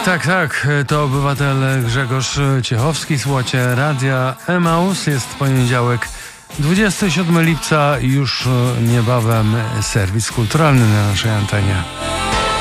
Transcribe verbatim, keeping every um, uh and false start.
Tak, tak, tak. To obywatel Grzegorz Ciechowski, słuchacie Radia Emaus. Jest poniedziałek, dwudziestego siódmego lipca, już niebawem serwis kulturalny na naszej antenie.